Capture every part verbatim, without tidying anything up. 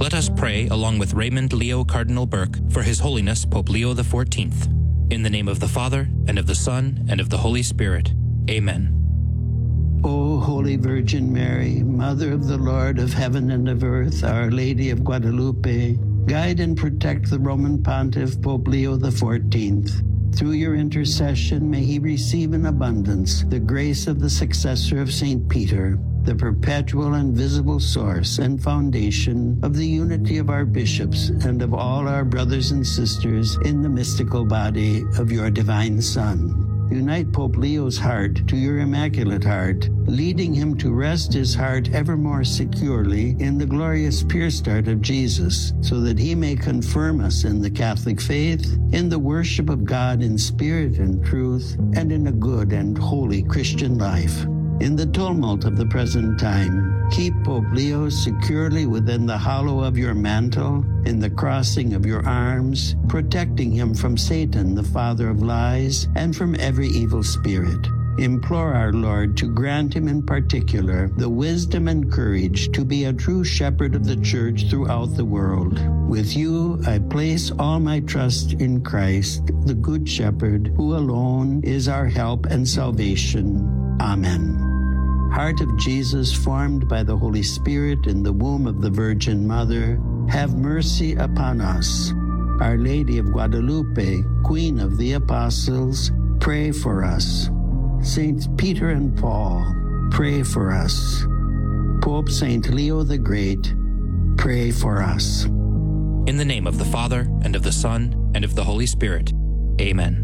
Let us pray along with Raymond Leo Cardinal Burke for His Holiness Pope Leo the fourteenth. In the name of the Father, and of the Son, and of the Holy Spirit. Amen. O Holy Virgin Mary, Mother of the Lord of heaven and of earth, Our Lady of Guadalupe, guide and protect the Roman Pontiff Pope Leo the fourteenth. Through your intercession, may he receive in abundance the grace of the successor of Saint Peter, the perpetual and visible source and foundation of the unity of our bishops and of all our brothers and sisters in the mystical body of your divine Son. Unite Pope Leo's heart to your Immaculate Heart, leading him to rest his heart ever more securely in the glorious pure start of Jesus, so that he may confirm us in the Catholic faith, in the worship of God in spirit and truth, and in a good and holy Christian life. In the tumult of the present time, keep Pope Leo securely within the hollow of your mantle, in the crossing of your arms, protecting him from Satan, the father of lies, and from every evil spirit. Implore our Lord to grant him in particular the wisdom and courage to be a true shepherd of the Church throughout the world. With you, I place all my trust in Christ, the Good Shepherd, who alone is our help and salvation. Amen. Heart of Jesus, formed by the Holy Spirit in the womb of the Virgin Mother, have mercy upon us. Our Lady of Guadalupe, Queen of the Apostles, pray for us. Saints Peter and Paul, pray for us. Pope Saint Leo the Great, pray for us. In the name of the Father, and of the Son, and of the Holy Spirit. Amen.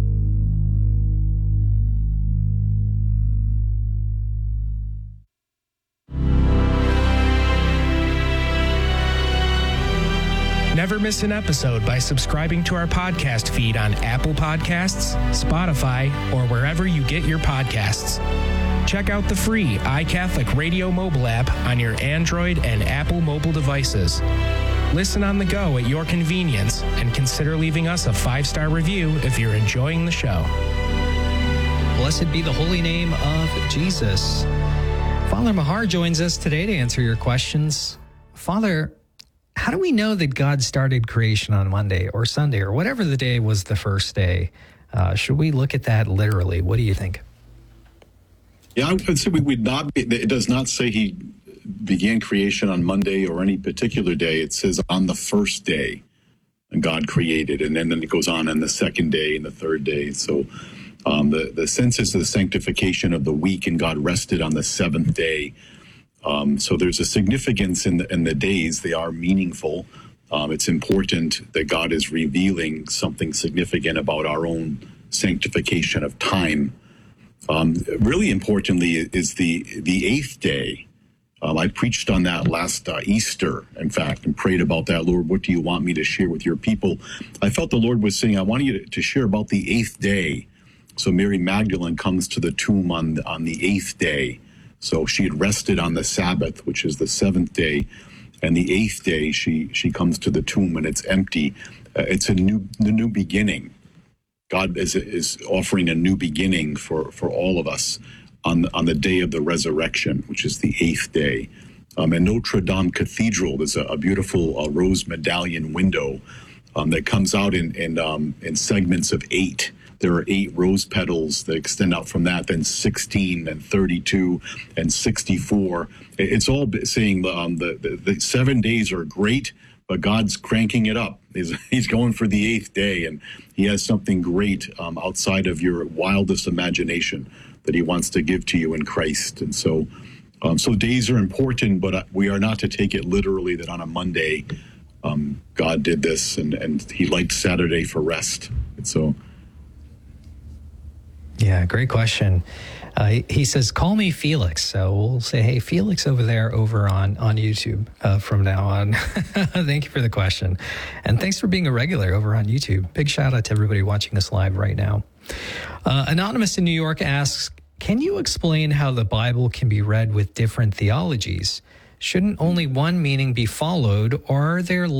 Never miss an episode by subscribing to our podcast feed on Apple Podcasts, Spotify, or wherever you get your podcasts. Check out the free iCatholic Radio mobile app on your Android and Apple mobile devices. Listen on the go at your convenience, and consider leaving us a five-star review if you're enjoying the show. Blessed be the holy name of Jesus. Father Mahar joins us today to answer your questions. Father, how do we know that God started creation on Monday or Sunday or whatever the day was the first day? Uh, should we look at that literally? What do you think? Yeah, I would say we would not be, it does not say he began creation on Monday or any particular day. It says on the first day and God created, and then, then it goes on on the second day and the third day. So um, the, the sense is the sanctification of the week, and God rested on the seventh day. Um, so there's a significance in the, in the days. They are meaningful. Um, it's important that God is revealing something significant about our own sanctification of time. Um, really importantly is the the eighth day. Um, I preached on that last uh, Easter, in fact, and prayed about that. Lord, what do you want me to share with your people? I felt the Lord was saying, I want you to, to share about the eighth day. So Mary Magdalene comes to the tomb on, on the eighth day. So she had rested on the Sabbath, which is the seventh day, and the eighth day she she comes to the tomb and it's empty. Uh, it's a new the new beginning. God is is offering a new beginning for, for all of us on on the day of the resurrection, which is the eighth day. Um, in Notre Dame Cathedral, there's a, a beautiful uh, rose medallion window um, that comes out in in, um, in segments of eight. There are eight rose petals that extend out from that, then sixteen and thirty-two and sixty-four. It's all saying um, the, the, the seven days are great, but God's cranking it up. He's, he's going for the eighth day, and he has something great um, outside of your wildest imagination that he wants to give to you in Christ. And so, um, so days are important, but we are not to take it literally that on a Monday, um, God did this, and, and he liked Saturday for rest. And so... Yeah, great question. Uh, he says, call me Felix. So we'll say, hey, Felix over there over on, on YouTube uh, from now on. Thank you for the question. And thanks for being a regular over on YouTube. Big shout out to everybody watching us live right now. Uh, Anonymous in New York asks, can you explain how the Bible can be read with different theologies? Shouldn't only one meaning be followed, or are there